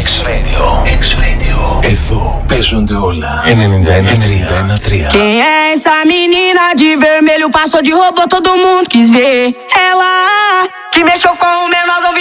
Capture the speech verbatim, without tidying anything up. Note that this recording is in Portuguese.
X-Radio. X-Radio. Εδώ παίζονται όλα. ενενήντα ένα τρία τρία. Quem é essa menina de vermelho? Passou de robô, todo mundo quis ver. Ela que mexeu com o menor, ouvi